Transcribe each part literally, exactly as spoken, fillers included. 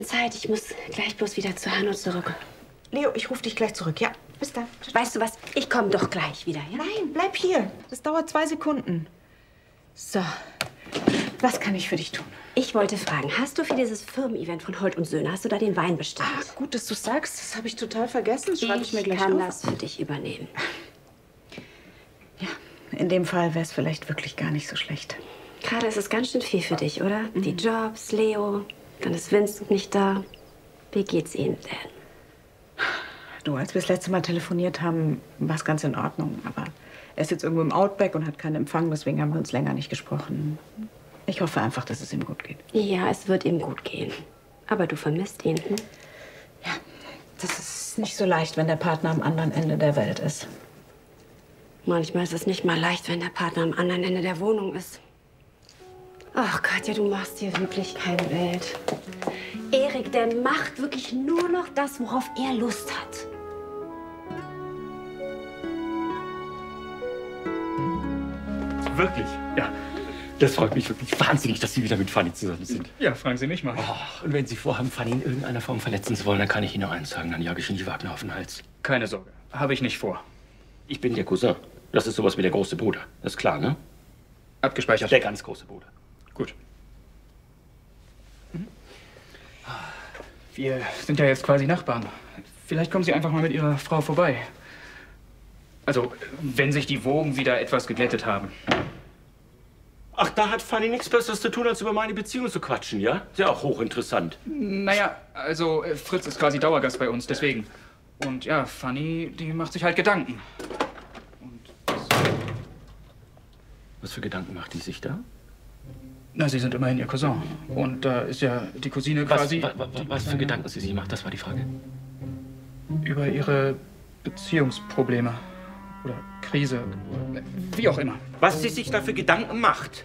Zeit, ich muss gleich bloß wieder zu Hanno zurück. Leo, ich rufe dich gleich zurück. Ja, bis dann. Weißt du was? Ich komme doch gleich wieder, ja? Nein, bleib hier. Das dauert zwei Sekunden. So, was kann ich für dich tun? Ich wollte fragen, hast du für dieses Firmen-Event von Holt und Söhne, hast du da den Wein bestellt? Ah, gut, dass du sagst. Das habe ich total vergessen. Das schreibe ich, ich mir gleich kann auf. das für dich übernehmen. Ja, in dem Fall wäre es vielleicht wirklich gar nicht so schlecht. Gerade ist es ganz schön viel für dich, oder? Mhm. Die Jobs, Leo, dann ist Vincent nicht da. Wie geht's Ihnen denn? Du, als wir das letzte Mal telefoniert haben, war es ganz in Ordnung. Aber er ist jetzt irgendwo im Outback und hat keinen Empfang, deswegen haben wir uns länger nicht gesprochen. Ich hoffe einfach, dass es ihm gut geht. Ja, es wird ihm gut gehen. Aber du vermisst ihn, hm? Ja, das ist nicht so leicht, wenn der Partner am anderen Ende der Welt ist. Manchmal ist es nicht mal leicht, wenn der Partner am anderen Ende der Wohnung ist. Ach, Katja, du machst dir wirklich keine Welt. Erik, der macht wirklich nur noch das, worauf er Lust hat. Wirklich? Ja. Das freut mich wirklich wahnsinnig, dass Sie wieder mit Fanny zusammen sind. Ja, fragen Sie mich mal. Oh, und wenn Sie vorhaben, Fanny in irgendeiner Form verletzen zu wollen, dann kann ich Ihnen nur eins sagen, dann jage ich Ihnen die Wagner auf den Hals. Keine Sorge, habe ich nicht vor. Ich bin der Cousin. Das ist sowas wie der große Bruder. Das ist klar, ne? Abgespeichert. Der ganz große Bruder. Gut. Mhm. Wir sind ja jetzt quasi Nachbarn. Vielleicht kommen Sie einfach mal mit Ihrer Frau vorbei. Also, wenn sich die Wogen wieder etwas geglättet haben. Ach, da hat Fanny nichts Besseres zu tun, als über meine Beziehung zu quatschen, ja? Ist ja auch hochinteressant. Naja, also äh, Fritz ist quasi Dauergast bei uns, deswegen. Und ja, Fanny, die macht sich halt Gedanken. Und das... Was für Gedanken macht die sich da? Na, Sie sind immerhin Ihr Cousin. Und da ist ja die Cousine Was, quasi... wa, wa, was für Gedanken sie sich macht, das war die Frage. Über ihre Beziehungsprobleme. Oder Krise. Oder wie auch immer. Was sie sich da für Gedanken macht?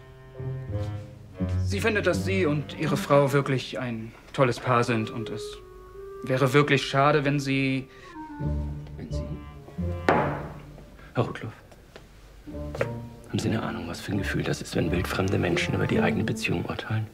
Sie findet, dass Sie und Ihre Frau wirklich ein tolles Paar sind. Und es wäre wirklich schade, wenn Sie... Wenn Sie? Herr Rudloff, haben Sie eine Ahnung, was für ein Gefühl das ist, wenn wildfremde Menschen über die eigene Beziehung urteilen?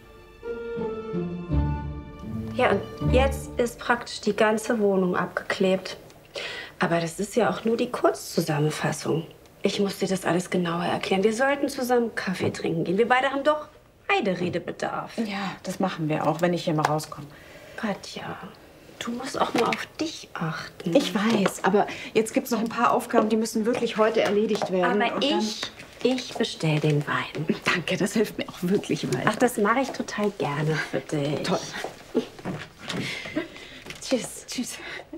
Ja, und jetzt ist praktisch die ganze Wohnung abgeklebt. Aber das ist ja auch nur die Kurzzusammenfassung. Ich muss dir das alles genauer erklären. Wir sollten zusammen Kaffee trinken gehen. Wir beide haben doch beide Redebedarf. Ja, das machen wir auch, wenn ich hier mal rauskomme. Katja, du musst auch mal auf dich achten. Ich weiß, aber jetzt gibt es noch ein paar Aufgaben, die müssen wirklich heute erledigt werden. Aber und ich, ich bestell den Wein. Danke, das hilft mir auch wirklich weiter. Ach, das mache ich total gerne für dich. Toll. Tschüss. Tschüss.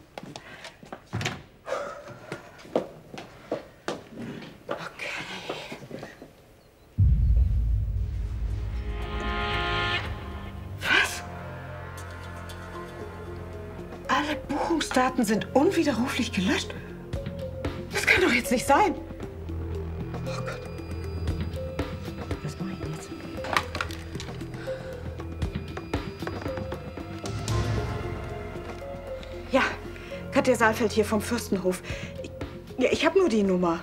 Alle Buchungsdaten sind unwiderruflich gelöscht. Das kann doch jetzt nicht sein. Oh Gott. Was mache ich denn jetzt? Ja, Katja Saalfeld hier vom Fürstenhof. Ich, ja, ich habe nur die Nummer.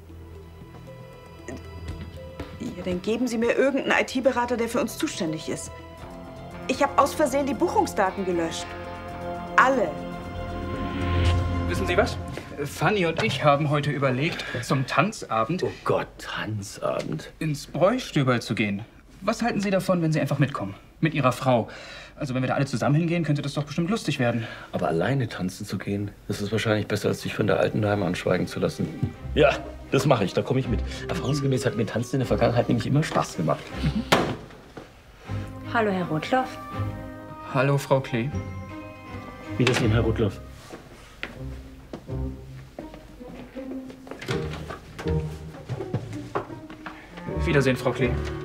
Ja, dann geben Sie mir irgendeinen I T-Berater, der für uns zuständig ist. Ich habe aus Versehen die Buchungsdaten gelöscht. Alle. Wissen Sie was? Fanny und ich haben heute überlegt, zum Tanzabend... Oh Gott, Tanzabend. ...ins Bräustüberl zu gehen. Was halten Sie davon, wenn Sie einfach mitkommen? Mit Ihrer Frau. Also wenn wir da alle zusammen hingehen, könnte das doch bestimmt lustig werden. Aber alleine tanzen zu gehen, das ist wahrscheinlich besser, als sich von der alten Dame anschweigen zu lassen. Ja, das mache ich, da komme ich mit. Erfahrungsgemäß hat mir Tanzen in der Vergangenheit nämlich immer Spaß gemacht. Mhm. Hallo, Herr Rudloff. Hallo, Frau Klee. Wiedersehen, Herr Rudloff. Wiedersehen, Frau Klee.